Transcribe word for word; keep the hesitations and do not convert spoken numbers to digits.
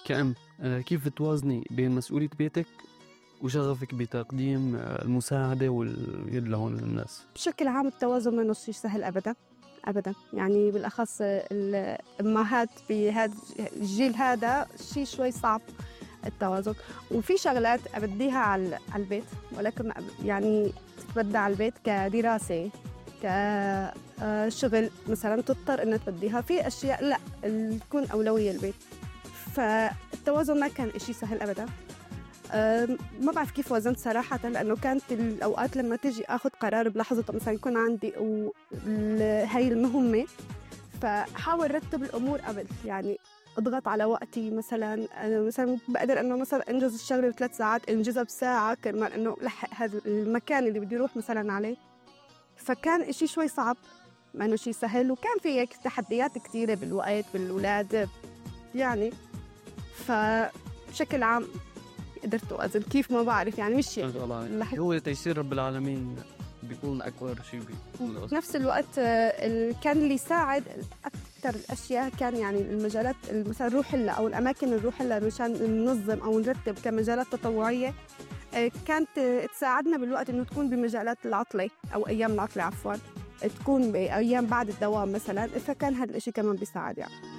كأم آه، كيف بتوازني بين مسؤولية بيتك وشغفك بتقديم آه، المساعدة واليد لهون للناس؟ بشكل عام التوازن منه شيء سهل أبدا أبدا، يعني بالأخص الأمهات بهذا الجيل هذا شيء شوي صعب التوازن. وفي شغلات أبديها على البيت، ولكن يعني تتبدى على البيت كدراسة كشغل مثلا تضطر إنها تبديها في أشياء لا تكون أولوية البيت. فالتوازن ما كان إشي سهل أبدا. ما بعرف كيف وزنت صراحة، لأنه كانت الأوقات لما تيجي أخذ قرار بلحظة مثلا يكون عندي هاي المهمة، فحاول رتب الأمور قبل، يعني أضغط على وقتي. مثلا أنا مثلا بقدر أنه مثلا أنجز الشغلة بثلاث ساعات أنجزها بساعة كرمال أنه لحق هذا المكان اللي بدي أروح مثلا عليه. فكان إشي شوي صعب، ما إنه شيء سهل، وكان في تحديات كتيرة بالوقت بالأولاد يعني. فبشكل عام قدرت أوازن كيف ما بعرف، يعني مش هو تيسير رب العالمين بيكون أكبر شيء. نفس الوقت كان اللي يساعد أكثر الأشياء كان يعني المجالات مثلا نروح لها أو الأماكن نروح لها مشان ننظم أو نرتب كمجالات تطوعية، كانت تساعدنا بالوقت إنه تكون بمجالات العطلة أو أيام العطلة عفوا، تكون بأيام بعد الدوام مثلا، فكان هذا الإشي كمان بيساعد يعني.